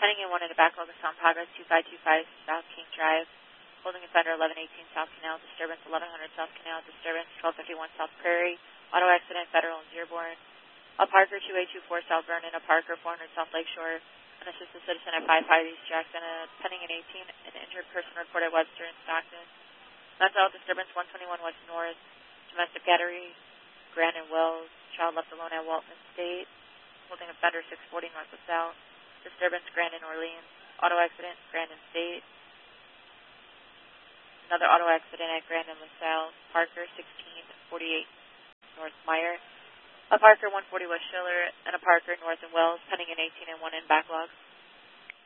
Pending in 1 in a backlog of sound progress 2525 South King Drive. Holding offender 1118 South Canal. Disturbance 1100 South Canal. Disturbance 1251 South Prairie. Auto accident Federal and Dearborn. A Parker 2824 South Vernon. A Parker 400 South Lakeshore. An assisted citizen at 55 East Jackson. Pending in 18. An injured person reported Webster and Stockton. Mental health disturbance 121 West North. Domestic battery. Grandin Wells. Child left alone at Walton State. Holding offender 640 North of South. Disturbance Grandin Orleans. Auto accident Grandin State. Another auto accident at Grandin LaSalle. Parker 1648 North Meyer. A Parker 140 West Schiller and a Parker North and Wells. Pending in 18 and 1 in backlog.